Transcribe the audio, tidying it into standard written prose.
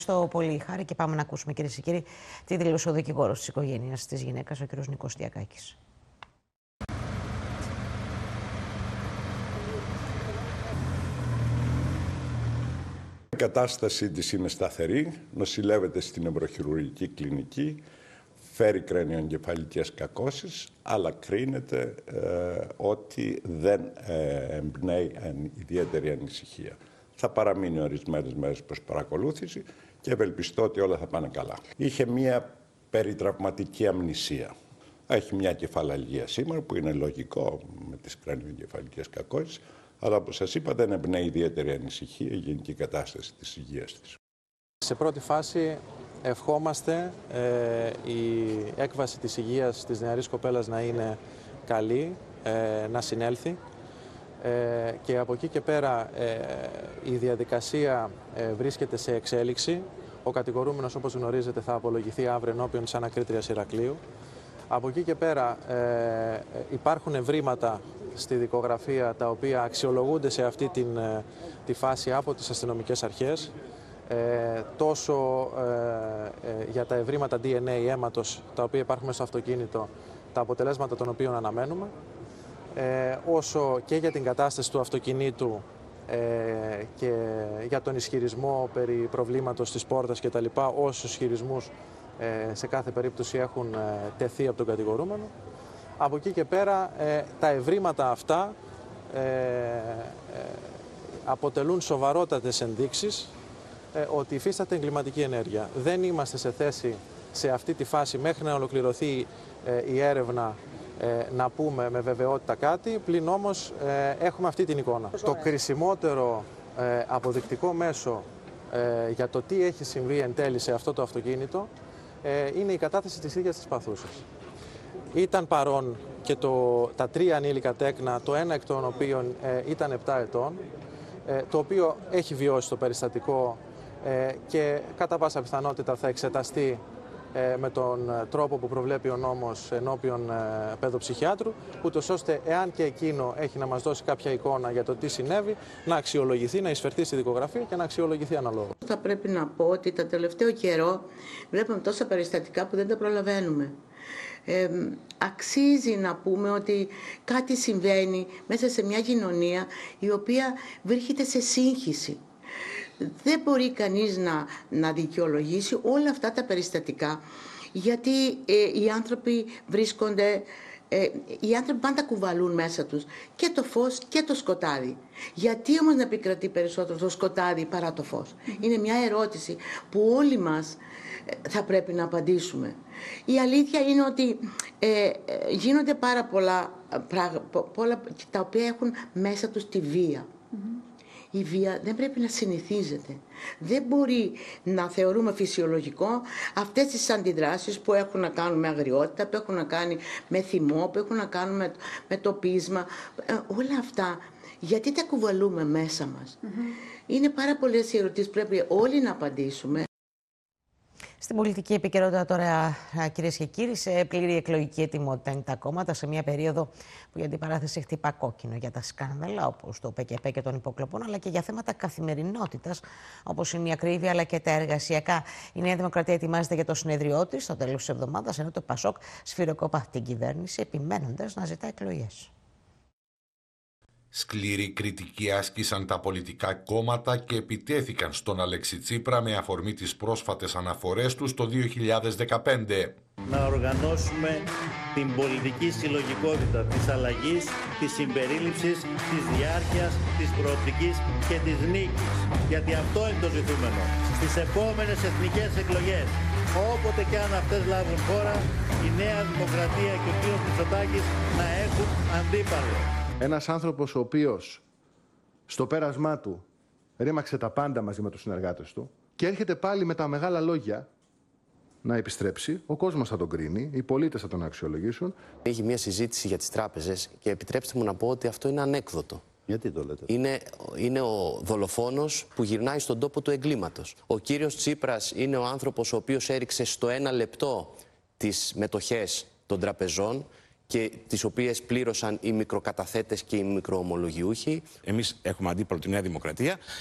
Στο πολύ χάρη και πάμε να ακούσουμε, κυρίες και κύριοι, τη δήλωση ο δικηγόρος της οικογένειας της γυναίκας, ο κ. Νίκος Διακάκης. Η κατάστασή της είναι σταθερή, νοσηλεύεται στην ευρωχειρουργική κλινική, φέρει κρανιοεγκεφαλικές κακώσεις, αλλά κρίνεται ότι δεν εμπνέει ιδιαίτερη ανησυχία. Θα παραμείνει ορισμένες μέρες προς παρακολούθηση και ευελπιστώ ότι όλα θα πάνε καλά. Είχε μία περιτραυματική αμνησία. Έχει μια κεφαλαλγία σήμερα που είναι λογικό με τις κρανιοεγκεφαλικές κακώσεις, αλλά όπως σας είπα δεν εμπνέει ιδιαίτερη ανησυχία η γενική κατάσταση της υγείας της. Σε πρώτη φάση ευχόμαστε η έκβαση της υγείας της νεαρής κοπέλας να είναι καλή, να συνέλθει και από εκεί και πέρα η διαδικασία βρίσκεται σε εξέλιξη. Ο κατηγορούμενος, όπως γνωρίζετε, θα απολογηθεί αύριο ενώπιον της Ανακρίτριας Ηρακλείου. Από εκεί και πέρα υπάρχουν ευρήματα στη δικογραφία τα οποία αξιολογούνται σε αυτή τη φάση από τις αστυνομικές αρχές, τόσο για τα ευρήματα DNA αίματος τα οποία υπάρχουν στο αυτοκίνητο, τα αποτελέσματα των οποίων αναμένουμε, όσο και για την κατάσταση του αυτοκινήτου και για τον ισχυρισμό περί προβλήματος της πόρτας κτλ. Όσους ισχυρισμούς σε κάθε περίπτωση έχουν τεθεί από τον κατηγορούμενο. Από εκεί και πέρα τα ευρήματα αυτά αποτελούν σοβαρότατες ενδείξεις ότι υφίσταται εγκληματική ενέργεια. Δεν είμαστε σε θέση σε αυτή τη φάση μέχρι να ολοκληρωθεί η έρευνα να πούμε με βεβαιότητα κάτι, πλην όμως έχουμε αυτή την εικόνα. Το κρισιμότερο αποδεικτικό μέσο για το τι έχει συμβεί εν τέλει σε αυτό το αυτοκίνητο είναι η κατάθεση της ίδιας της παθούσας. Ήταν παρόν και τα τρία ανήλικα τέκνα, το ένα εκ των οποίων ήταν 7 ετών, το οποίο έχει βιώσει το περιστατικό και κατά πάσα πιθανότητα θα εξεταστεί με τον τρόπο που προβλέπει ο νόμος ενώπιον παιδοψυχιάτρου, ούτως ώστε εάν και εκείνο έχει να μας δώσει κάποια εικόνα για το τι συνέβη, να αξιολογηθεί, να εισφερθεί στη δικογραφία και να αξιολογηθεί αναλόγως. Θα πρέπει να πω ότι τα τελευταίο καιρό βλέπουμε τόσα περιστατικά που δεν τα προλαβαίνουμε. Αξίζει να πούμε ότι κάτι συμβαίνει μέσα σε μια κοινωνία η οποία βρίσκεται σε σύγχυση. Δεν μπορεί κανείς να δικαιολογήσει όλα αυτά τα περιστατικά, γιατί οι άνθρωποι βρίσκονται, οι άνθρωποι πάντα κουβαλούν μέσα τους και το φως και το σκοτάδι. Γιατί όμως να επικρατεί περισσότερο το σκοτάδι παρά το φως? Είναι μια ερώτηση που όλοι μας θα πρέπει να απαντήσουμε. Η αλήθεια είναι ότι γίνονται πάρα πολλά τα οποία έχουν μέσα τους τη βία. Η βία δεν πρέπει να συνηθίζεται. Δεν μπορεί να θεωρούμε φυσιολογικό αυτές τις αντιδράσεις που έχουν να κάνουν με αγριότητα, που έχουν να κάνουν με θυμό, που έχουν να κάνουν με το πείσμα. Όλα αυτά, γιατί τα κουβαλούμε μέσα μας? Είναι πάρα πολλές οι ερωτήσεις που πρέπει όλοι να απαντήσουμε. Στην πολιτική επικαιρότητα τώρα, κυρίες και κύριοι, σε πλήρη εκλογική ετοιμότητα είναι τα κόμματα σε μια περίοδο που η αντιπαράθεση χτυπά κόκκινο για τα σκάνδαλα, όπως το ΠΚΠ και των υποκλοπών, αλλά και για θέματα καθημερινότητας, όπως είναι η ακρίβεια αλλά και τα εργασιακά. Η Νέα Δημοκρατία ετοιμάζεται για το συνεδριό της στο τέλος της εβδομάδας, ενώ το ΠΑΣΟΚ σφυροκόπα την κυβέρνηση, επιμένοντας να ζητά εκλογές. Σκληρή κριτική άσκησαν τα πολιτικά κόμματα και επιτέθηκαν στον Αλέξη Τσίπρα με αφορμή τις πρόσφατες αναφορές του το 2015. Να οργανώσουμε την πολιτική συλλογικότητα της αλλαγής, της συμπερίληψης, της διάρκειας, της προοπτικής και της νίκης. Γιατί αυτό είναι το ζητούμενο. Στις επόμενες εθνικές εκλογές, όποτε και αν αυτές λάβουν χώρα, η Νέα Δημοκρατία και ο κ. Μητσοτάκης να έχουν αντίπαλο. Ένας άνθρωπος ο οποίος στο πέρασμά του ρήμαξε τα πάντα μαζί με τους συνεργάτες του και έρχεται πάλι με τα μεγάλα λόγια να επιστρέψει, ο κόσμος θα τον κρίνει, οι πολίτες θα τον αξιολογήσουν. Έχει μια συζήτηση για τις τράπεζες και επιτρέψτε μου να πω ότι αυτό είναι ανέκδοτο. Γιατί το λέτε? Είναι ο δολοφόνος που γυρνάει στον τόπο του εγκλήματος. Ο κύριος Τσίπρας είναι ο άνθρωπος ο οποίος έριξε στο 1 λεπτό τις μετοχές των τραπεζών και τις οποίες πλήρωσαν οι μικροκαταθέτες και οι μικροομολογιούχοι. Εμείς έχουμε αντίπαλο τη Νέα Δημοκρατία